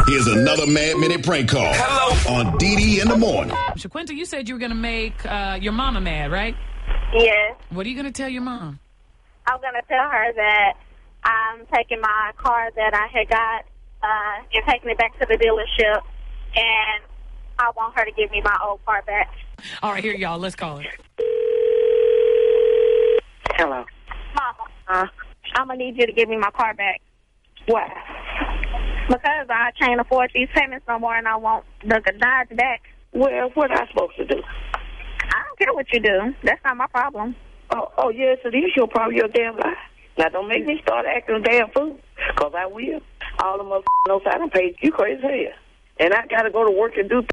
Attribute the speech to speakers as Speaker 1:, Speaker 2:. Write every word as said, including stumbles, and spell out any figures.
Speaker 1: Here's another Mad Minute prank call. Hello. On D D in the morning.
Speaker 2: Shaquinta, you said you were going to make uh, your mama mad, right?
Speaker 3: Yes.
Speaker 2: What are you going to tell your mom?
Speaker 3: I'm going to tell her that I'm taking my car that I had got uh, and taking it back to the dealership, and I want her to give me my old car back.
Speaker 2: All right, here, y'all. Let's call her.
Speaker 4: Hello.
Speaker 3: Mama,
Speaker 4: Huh?
Speaker 3: I'm going to need you to give me my car back.
Speaker 4: Why?
Speaker 3: Because I can't afford these payments no more, and I want the Dodge back.
Speaker 4: Well, what am I supposed to do?
Speaker 3: I don't care what you do. That's not my problem.
Speaker 4: Oh, oh yes, it is your problem. You're a damn lie. Now, don't make me start acting a damn fool, because I will. All the motherfuckers knows I done paid you crazy as hell. And I got to go to work and do